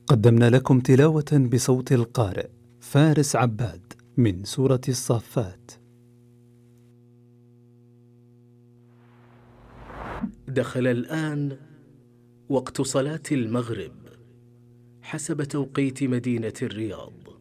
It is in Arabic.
قدمنا لكم تلاوة بصوت القارئ فارس عباد من سورة الصافات. دخل الآن وقت صلاة المغرب حسب توقيت مدينة الرياض.